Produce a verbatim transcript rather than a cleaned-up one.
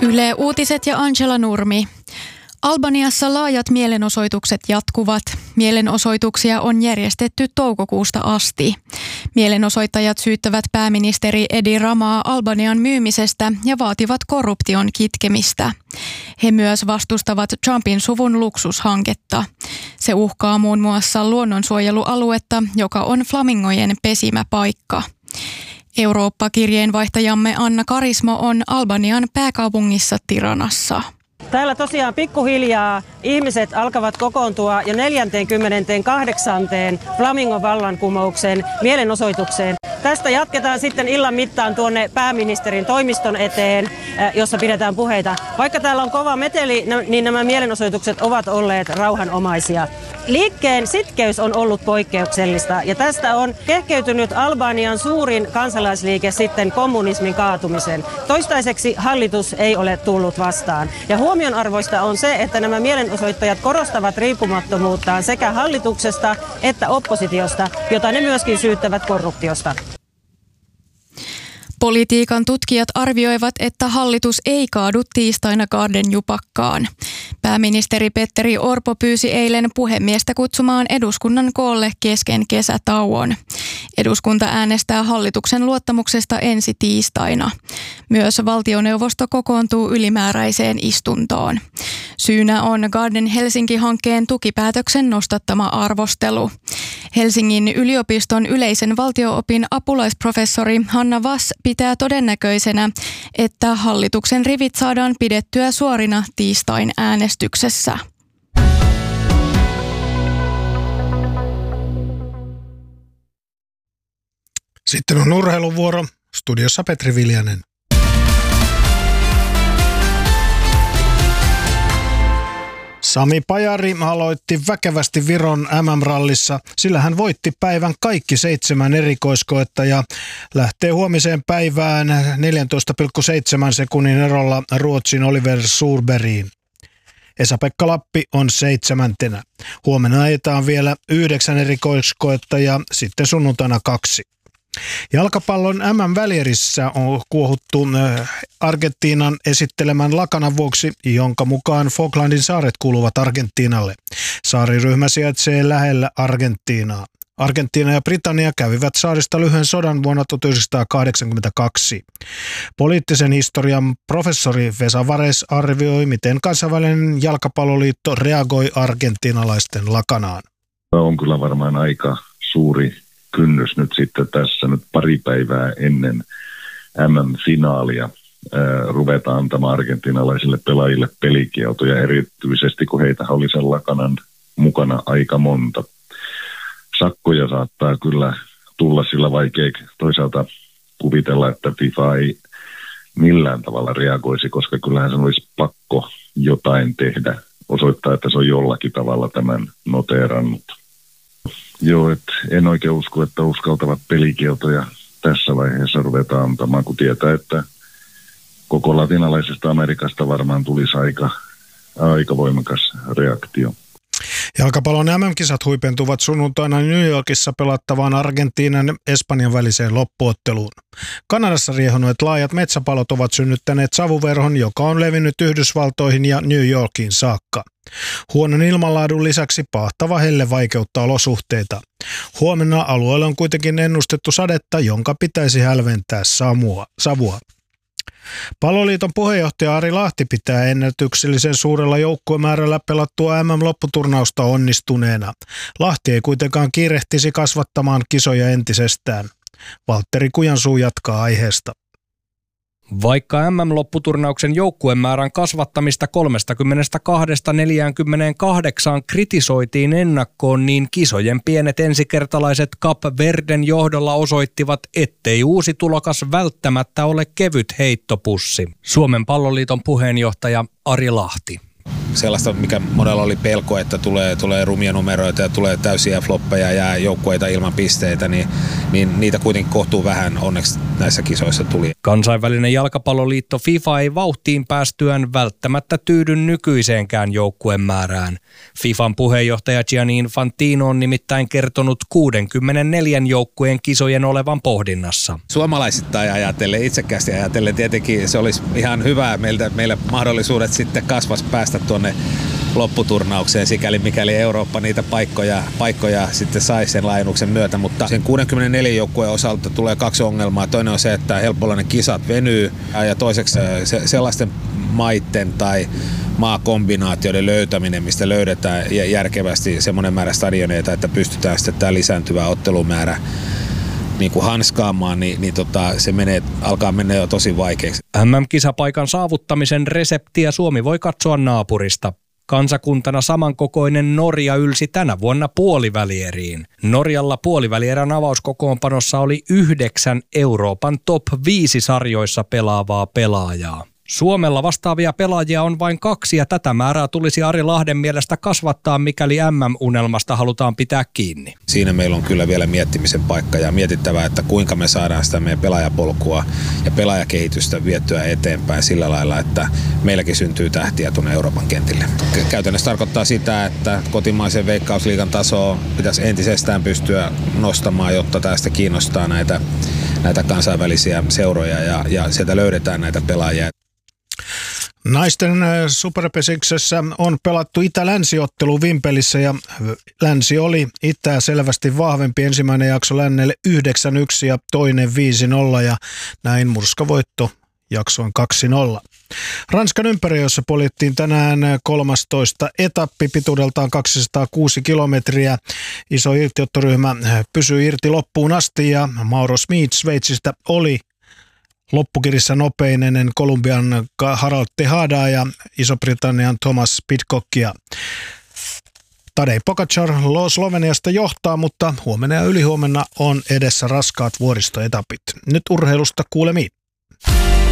Yle Uutiset ja Angela Nurmi. Albaniassa laajat mielenosoitukset jatkuvat. Mielenosoituksia on järjestetty toukokuusta asti. Mielenosoittajat syyttävät pääministeri Edi Ramaa Albanian myymisestä ja vaativat korruption kitkemistä. He myös vastustavat Trumpin suvun luksushanketta. Se uhkaa muun muassa luonnonsuojelualuetta, joka on flamingojen pesimäpaikka. Eurooppa-kirjeenvaihtajamme Anna Karismo on Albanian pääkaupungissa Tiranassa. Täällä tosiaan pikkuhiljaa ihmiset alkavat kokoontua jo neljäskymmeneskahdeksas Flamingon vallankumouksen mielenosoitukseen. Tästä jatketaan sitten illan mittaan tuonne pääministerin toimiston eteen, jossa pidetään puheita. Vaikka täällä on kova meteli, niin nämä mielenosoitukset ovat olleet rauhanomaisia. Liikkeen sitkeys on ollut poikkeuksellista ja tästä on kehkeytynyt Albanian suurin kansalaisliike sitten kommunismin kaatumisen. Toistaiseksi hallitus ei ole tullut vastaan. Ja huomionarvoista on se, että nämä mielenosoittajat korostavat riippumattomuuttaan sekä hallituksesta että oppositiosta, jota ne myöskin syyttävät korruptiosta. Politiikan tutkijat arvioivat, että hallitus ei kaadu tiistaina Gardenjupakkaan. Pääministeri Petteri Orpo pyysi eilen puhemiestä kutsumaan eduskunnan koolle kesken kesätauon. Eduskunta äänestää hallituksen luottamuksesta ensi tiistaina. Myös valtioneuvosto kokoontuu ylimääräiseen istuntoon. Syynä on Garden Helsinki-hankkeen tukipäätöksen nostattama arvostelu. Helsingin yliopiston yleisen valtio-opin apulaisprofessori Hanna Vass pitää todennäköisenä, että hallituksen rivit saadaan pidettyä suorina tiistain äänestyksessä. Sitten on urheiluvuoro. Studiossa Petri Viljanen. Sami Pajari aloitti väkevästi Viron M M-rallissa, sillä hän voitti päivän kaikki seitsemän erikoiskoetta ja lähtee huomiseen päivään neljätoista pilkku seitsemän sekunnin erolla Ruotsin Oliver Surbergiin. Esa-Pekka Lappi on seitsemäntenä. Huomenna ajetaan vielä yhdeksän erikoiskoetta ja sitten sunnuntaina kaksi. Jalkapallon M M-välierissä on kuohuttu Argentiinan esittelemän lakanan vuoksi, jonka mukaan Falklandin saaret kuuluvat Argentiinalle. Saariryhmä sijaitsee lähellä Argentiinaa. Argentiina ja Britannia kävivät saarista lyhyen sodan vuonna tuhatyhdeksänsataakahdeksankymmentäkaksi. Poliittisen historian professori Vesa Vares arvioi, miten kansainvälinen jalkapalloliitto reagoi argentiinalaisten lakanaan. On kyllä varmaan aika suuri kynnys nyt sitten tässä nyt pari päivää ennen M M-finaalia ää, ruvetaan antamaan argentinalaisille pelaajille pelikieltoja, erityisesti kun heitä oli sen lakanan mukana aika monta. Sakkoja saattaa kyllä tulla, sillä vaikea toisaalta kuvitella, että FIFA ei millään tavalla reagoisi, koska kyllähän se olisi pakko jotain tehdä, osoittaa, että se on jollakin tavalla tämän noteerannut. Joo, et en oikein usko, että uskaltavat pelikieltoja tässä vaiheessa ruvetaan antamaan, kun tietää, että koko latinalaisesta Amerikasta varmaan tulisi aika, aika voimakas reaktio. Jalkapallon M M-kisat huipentuvat sunnuntaina New Yorkissa pelattavaan Argentiinan ja Espanjan väliseen loppuotteluun. Kanadassa riehuneet laajat metsäpalot ovat synnyttäneet savuverhon, joka on levinnyt Yhdysvaltoihin ja New Yorkiin saakka. Huonon ilmanlaadun lisäksi pahtava helle vaikeuttaa olosuhteita. Huomenna alueella on kuitenkin ennustettu sadetta, jonka pitäisi hälventää samua, savua. Palloliiton puheenjohtaja Ari Lahti pitää ennätyksellisen suurella joukkuemäärällä pelattua M M-lopputurnausta onnistuneena. Lahti ei kuitenkaan kiirehtisi kasvattamaan kisoja entisestään. Valtteri Kujansuu jatkaa aiheesta. Vaikka M M-lopputurnauksen joukkuemäärän kasvattamista kolmekymmentäkaksi neljäkymmentäkahdeksan kritisoitiin ennakkoon, niin kisojen pienet ensikertalaiset Kap Verden johdolla osoittivat, ettei uusi tulokas välttämättä ole kevyt heittopussi. Suomen palloliiton puheenjohtaja Ari Lahti. sellaista, mikä monella oli pelko, että tulee, tulee rumia numeroita ja tulee täysiä floppeja ja joukkueita ilman pisteitä, niin, niin niitä kuitenkin kohtuu vähän onneksi näissä kisoissa tuli. Kansainvälinen jalkapalloliitto FIFA ei vauhtiin päästyään välttämättä tyydy nykyiseenkään joukkueen määrään. FIFAn puheenjohtaja Gianni Infantino on nimittäin kertonut kuusikymmentäneljä joukkueen kisojen olevan pohdinnassa. Suomalaisittain ajatellen, itsekkäästi ajatellen tietenkin se olisi ihan hyvä meiltä, meille mahdollisuudet sitten kasvas päästä tuonne lopputurnaukseen, sikäli mikäli Eurooppa niitä paikkoja, paikkoja sitten sai sen laajennuksen myötä, mutta sen kuusikymmentäneljä joukkueen osalta tulee kaksi ongelmaa. Toinen on se, että helpolla ne kisat venyy ja toiseksi se, sellaisten maitten tai maakombinaatioiden löytäminen, mistä löydetään järkevästi semmoinen määrä stadioneita, että pystytään sitten tämä lisääntyvä ottelumäärä niin kuin hanskaamaan, niin, niin tota, se menee, alkaa mennä jo tosi vaikeaksi. M M-kisapaikan saavuttamisen reseptiä Suomi voi katsoa naapurista. Kansakuntana samankokoinen Norja ylsi tänä vuonna puolivälieriin. Norjalla puolivälierän avauskokoonpanossa oli yhdeksän Euroopan top viisi sarjoissa pelaavaa pelaajaa. Suomella vastaavia pelaajia on vain kaksi ja tätä määrää tulisi Ari Lahden mielestä kasvattaa, mikäli M M-unelmasta halutaan pitää kiinni. Siinä meillä on kyllä vielä miettimisen paikka ja mietittävää, että kuinka me saadaan sitä meidän pelaajapolkua ja pelaajakehitystä viettyä eteenpäin sillä lailla, että meilläkin syntyy tähtiä tuonne Euroopan kentille. Käytännössä tarkoittaa sitä, että kotimaisen Veikkausliigan tasoa pitäisi entisestään pystyä nostamaan, jotta tästä kiinnostaa näitä, näitä kansainvälisiä seuroja ja, ja sieltä löydetään näitä pelaajia. Naisten superpesiksessä on pelattu itä-länsiottelu Vimpelissä ja länsi oli itää selvästi vahvempi. Ensimmäinen jakso lännelle yhdeksän yksi ja toinen viisi nolla ja näin murskavoitto jaksoon kaksi nolla. Ranskan ympäröissä poljettiin tänään kolmastoista etappi pituudeltaan kaksisataakuusi kilometriä. Iso irtiottoryhmä pysyi irti loppuun asti ja Mauro Smith Sveitsistä oli loppukirissä nopein ennen Kolumbian Harald Tejadaa ja Iso-Britannian Thomas Pidcockia. Tadej Pogačar Sloveniasta johtaa, mutta huomenna ja ylihuomenna on edessä raskaat vuoristoetapit. Nyt urheilusta kuulemiin.